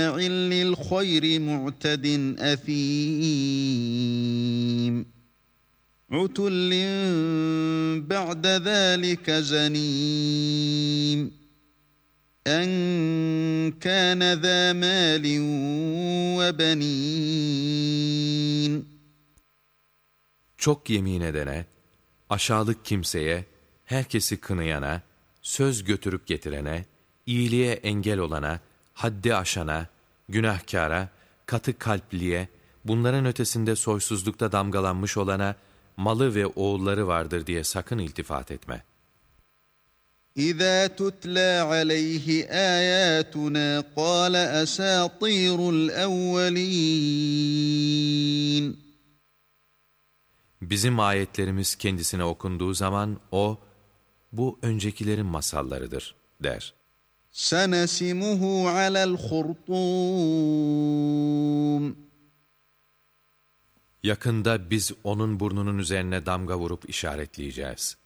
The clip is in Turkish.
للخير معتد أثيم عتل بعد ذلك زنيم أن كان ذا مال وبنين. Çok yemin edene, aşağılık kimseye, herkesi kınayana, söz götürüp getirene, iyiliğe engel olana, haddi aşana, günahkara, katı kalpliye, bunların ötesinde soysuzlukta damgalanmış olana, malı ve oğulları vardır diye sakın iltifat etme. إذا تتلى عليه آياتنا قال أساطير الأولين. Bizim ayetlerimiz kendisine okunduğu zaman o, bu öncekilerin masallarıdır der. سنسمه على الخرطوم. Yakında biz onun burnunun üzerine damga vurup işaretleyeceğiz.